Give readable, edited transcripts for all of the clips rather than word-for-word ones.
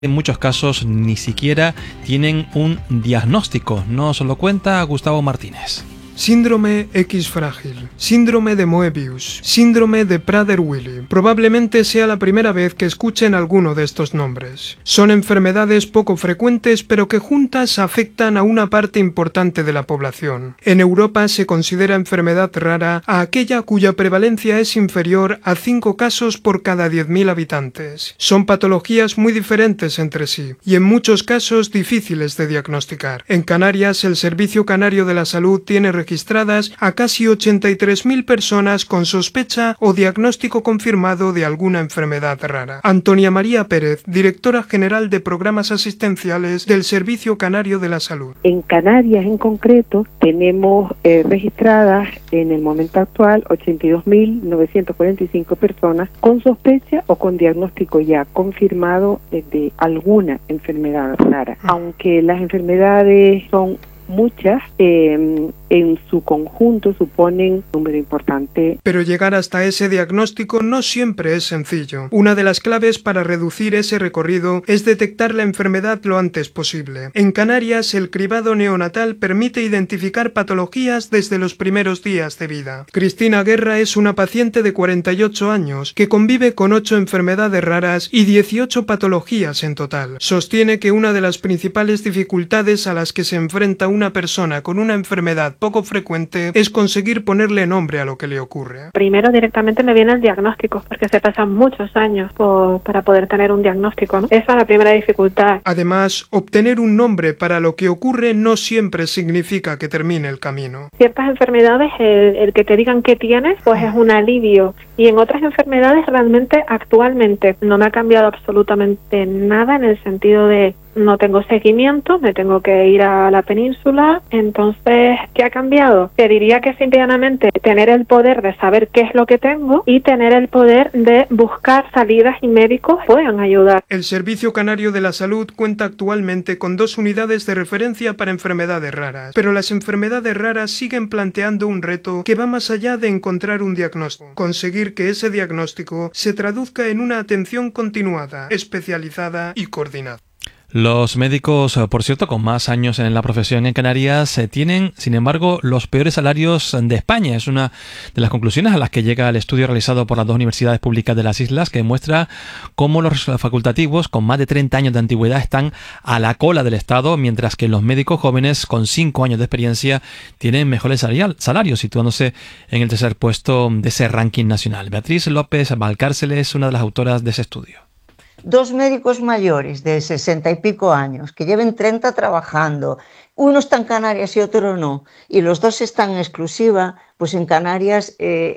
En muchos casos ni siquiera tienen un diagnóstico. Nos lo cuenta Gustavo Martínez. Síndrome X frágil, síndrome de Moebius, síndrome de Prader-Willi. Probablemente sea la primera vez que escuchen alguno de estos nombres. Son enfermedades poco frecuentes, pero que juntas afectan a una parte importante de la población. En Europa se considera enfermedad rara a aquella cuya prevalencia es inferior a 5 casos por cada 10.000 habitantes. Son patologías muy diferentes entre sí y en muchos casos difíciles de diagnosticar. En Canarias, el Servicio Canario de la Salud tiene registradas a casi 83.000 personas con sospecha o diagnóstico confirmado de alguna enfermedad rara. Antonia María Pérez, directora general de programas asistenciales del Servicio Canario de la Salud. En Canarias en concreto tenemos registradas en el momento actual 82.945 personas con sospecha o con diagnóstico ya confirmado de alguna enfermedad rara. Aunque las enfermedades son muchas, en su conjunto suponen un número importante. Pero llegar hasta ese diagnóstico no siempre es sencillo. Una de las claves para reducir ese recorrido es detectar la enfermedad lo antes posible. En Canarias, el cribado neonatal permite identificar patologías desde los primeros días de vida. Cristina Guerra es una paciente de 48 años que convive con 8 enfermedades raras y 18 patologías en total. Sostiene que una de las principales dificultades a las que se enfrenta una persona con una enfermedad poco frecuente es conseguir ponerle nombre a lo que le ocurre. Primero directamente me viene el diagnóstico, porque se pasan muchos años para poder tener un diagnóstico, ¿no? Esa es la primera dificultad. Además, obtener un nombre para lo que ocurre no siempre significa que termine el camino. Ciertas enfermedades, el que te digan qué tienes, pues es un alivio. Y en otras enfermedades realmente actualmente no me ha cambiado absolutamente nada en el sentido de no tengo seguimiento, me tengo que ir a la península. Entonces, ¿qué ha cambiado? Te diría que simplemente tener el poder de saber qué es lo que tengo y tener el poder de buscar salidas y médicos puedan ayudar. El Servicio Canario de la Salud cuenta actualmente con 2 unidades de referencia para enfermedades raras, pero las enfermedades raras siguen planteando un reto que va más allá de encontrar un diagnóstico, conseguir que ese diagnóstico se traduzca en una atención continuada, especializada y coordinada. Los médicos, por cierto, con más años en la profesión en Canarias, tienen, sin embargo, los peores salarios de España. Es una de las conclusiones a las que llega el estudio realizado por las 2 universidades públicas de las islas, que demuestra cómo los facultativos con más de 30 años de antigüedad están a la cola del Estado, mientras que los médicos jóvenes con 5 años de experiencia tienen mejores salarios, situándose en el tercer puesto de ese ranking nacional. Beatriz López Valcárcel es una de las autoras de ese estudio. 2 médicos mayores de 60 y pico años, que lleven 30 trabajando, uno está en Canarias y otro no, y los 2 están en exclusiva, pues en Canarias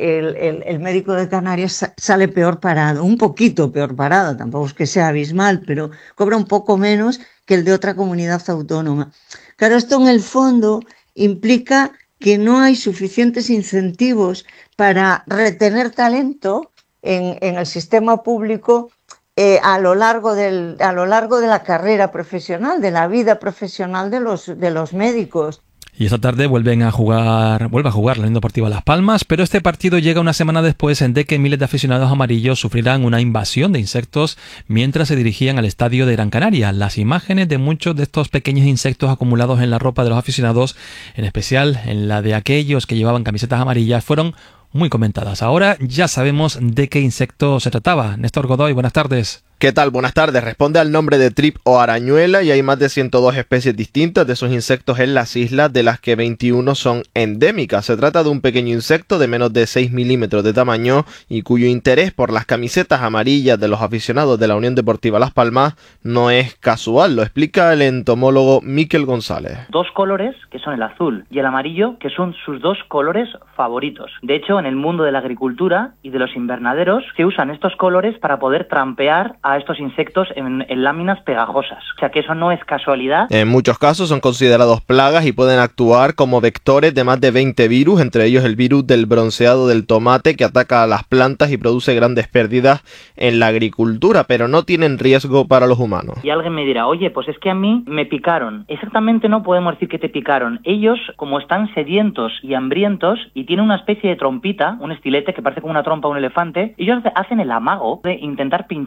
el médico de Canarias sale peor parado, un poquito peor parado, tampoco es que sea abismal, pero cobra un poco menos que el de otra comunidad autónoma. Claro, esto en el fondo implica que no hay suficientes incentivos para retener talento en el sistema público a lo largo de la carrera profesional, de la vida profesional de los médicos. Y esta tarde vuelve a jugar la Unión Deportiva Las Palmas, pero este partido llega una semana después de que miles de aficionados amarillos sufrirán una invasión de insectos mientras se dirigían al estadio de Gran Canaria. Las imágenes de muchos de estos pequeños insectos acumulados en la ropa de los aficionados, en especial en la de aquellos que llevaban camisetas amarillas, fueron muy comentadas. Ahora ya sabemos de qué insecto se trataba. Néstor Godoy, buenas tardes. ¿Qué tal? Buenas tardes. Responde al nombre de trip o arañuela y hay más de 102 especies distintas de esos insectos en las islas, de las que 21 son endémicas. Se trata de un pequeño insecto de menos de 6 milímetros de tamaño y cuyo interés por las camisetas amarillas de los aficionados de la Unión Deportiva Las Palmas no es casual. Lo explica el entomólogo Miquel González. 2 colores, que son el azul y el amarillo, que son sus 2 colores favoritos. De hecho, en el mundo de la agricultura y de los invernaderos se usan estos colores para poder trampear a estos insectos en láminas pegajosas. O sea que eso no es casualidad. En muchos casos son considerados plagas y pueden actuar como vectores de más de 20 virus, entre ellos el virus del bronceado del tomate, que ataca a las plantas y produce grandes pérdidas en la agricultura, pero no tienen riesgo para los humanos. Y alguien me dirá, oye, pues es que a mí me picaron. Exactamente no podemos decir que te picaron. Ellos, como están sedientos y hambrientos y tienen una especie de trompita, un estilete que parece como una trompa de un elefante, ellos hacen el amago de intentar pincharte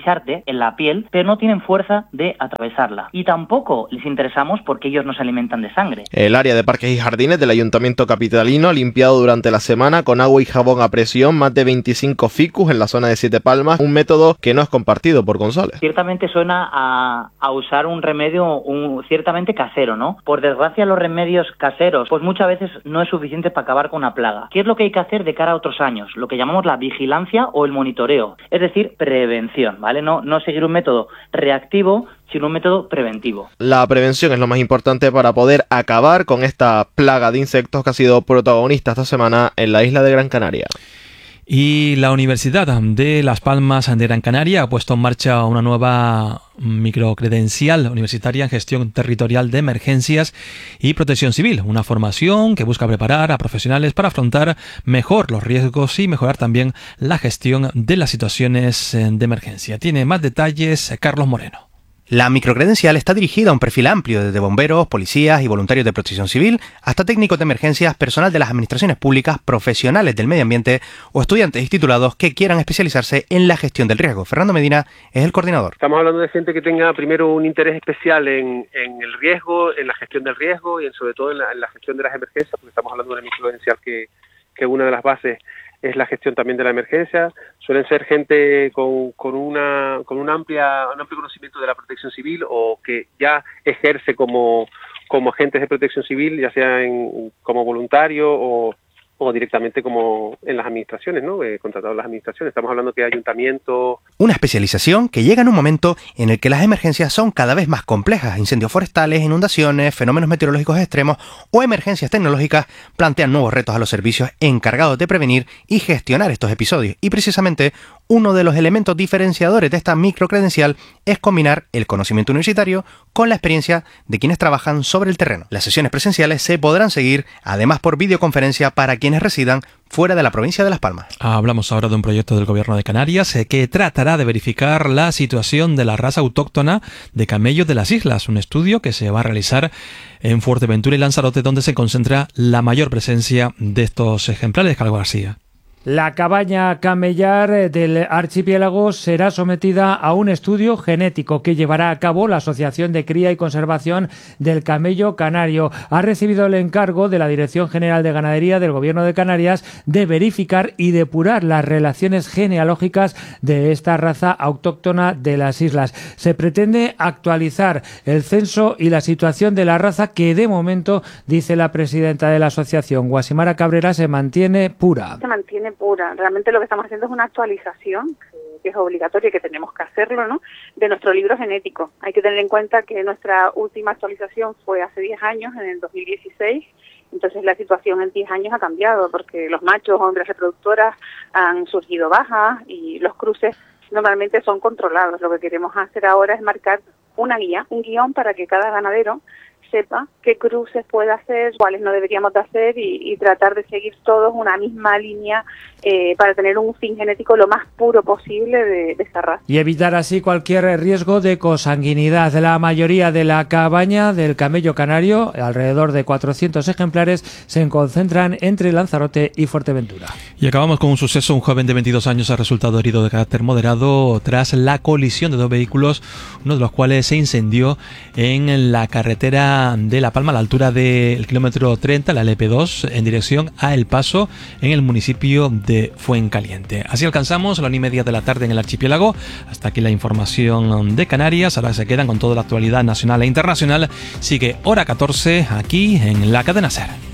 en la piel, pero no tienen fuerza de atravesarla. Y tampoco les interesamos porque ellos no se alimentan de sangre. El área de parques y jardines del Ayuntamiento capitalino ha limpiado durante la semana con agua y jabón a presión más de 25 ficus en la zona de Siete Palmas, un método que no es compartido por González. Ciertamente suena a usar un remedio ciertamente casero, ¿no? Por desgracia, los remedios caseros pues muchas veces no es suficiente para acabar con una plaga. ¿Qué es lo que hay que hacer de cara a otros años? Lo que llamamos la vigilancia o el monitoreo, es decir, prevención, ¿vale? No seguir un método reactivo, sino un método preventivo. La prevención es lo más importante para poder acabar con esta plaga de insectos que ha sido protagonista esta semana en la isla de Gran Canaria. Y la Universidad de Las Palmas de Gran Canaria ha puesto en marcha una nueva microcredencial universitaria en gestión territorial de emergencias y protección civil, una formación que busca preparar a profesionales para afrontar mejor los riesgos y mejorar también la gestión de las situaciones de emergencia. Tiene más detalles Carlos Moreno. La microcredencial está dirigida a un perfil amplio, desde bomberos, policías y voluntarios de protección civil, hasta técnicos de emergencias, personal de las administraciones públicas, profesionales del medio ambiente o estudiantes titulados que quieran especializarse en la gestión del riesgo. Fernando Medina es el coordinador. Estamos hablando de gente que tenga primero un interés especial en el riesgo, en la gestión del riesgo y sobre todo en la gestión de las emergencias, porque estamos hablando de una microcredencial que una de las bases es la gestión también de la emergencia. Suelen ser gente con un amplio conocimiento de la protección civil o que ya ejerce como agentes de protección civil, ya sea como voluntario o directamente como en las administraciones, ¿no? Contratado en las administraciones. Estamos hablando que ayuntamientos. Una especialización que llega en un momento en el que las emergencias son cada vez más complejas. Incendios forestales, inundaciones, fenómenos meteorológicos extremos o emergencias tecnológicas plantean nuevos retos a los servicios encargados de prevenir y gestionar estos episodios. Y precisamente uno de los elementos diferenciadores de esta microcredencial es combinar el conocimiento universitario con la experiencia de quienes trabajan sobre el terreno. Las sesiones presenciales se podrán seguir, además por videoconferencia para quienes residan fuera de la provincia de Las Palmas. Hablamos ahora de un proyecto del Gobierno de Canarias que tratará de verificar la situación de la raza autóctona de camellos de las islas, un estudio que se va a realizar en Fuerteventura y Lanzarote, donde se concentra la mayor presencia de estos ejemplares. Carlos García. La cabaña camellar del archipiélago será sometida a un estudio genético que llevará a cabo la Asociación de Cría y Conservación del Camello Canario. Ha recibido el encargo de la Dirección General de Ganadería del Gobierno de Canarias de verificar y depurar las relaciones genealógicas de esta raza autóctona de las islas. Se pretende actualizar el censo y la situación de la raza que de momento, dice la presidenta de la asociación, Guasimara Cabrera, se mantiene pura. Se mantiene pura. Realmente lo que estamos haciendo es una actualización que es obligatoria y que tenemos que hacerlo, ¿no?, de nuestro libro genético. Hay que tener en cuenta que nuestra última actualización fue hace 10 años, en el 2016. Entonces la situación en 10 años ha cambiado porque los machos o hembras reproductoras han surgido bajas y los cruces normalmente son controlados. Lo que queremos hacer ahora es marcar una guía, un guión para que cada ganadero sepa qué cruces puede hacer, cuáles no deberíamos de hacer y tratar de seguir todos una misma línea para tener un fin genético lo más puro posible de esta raza. Y evitar así cualquier riesgo de consanguinidad. La mayoría de la cabaña del camello canario, alrededor de 400 ejemplares, se concentran entre Lanzarote y Fuerteventura. Y acabamos con un suceso. Un joven de 22 años ha resultado herido de carácter moderado tras la colisión de dos vehículos, uno de los cuales se incendió en la carretera de La Palma, a la altura del kilómetro 30, la LP2, en dirección a El Paso, en el municipio de Fuencaliente. Así alcanzamos la 1:30 de la tarde en el archipiélago. Hasta aquí la información de Canarias. Ahora se quedan con toda la actualidad nacional e internacional. Sigue Hora 14 aquí en la cadena SER.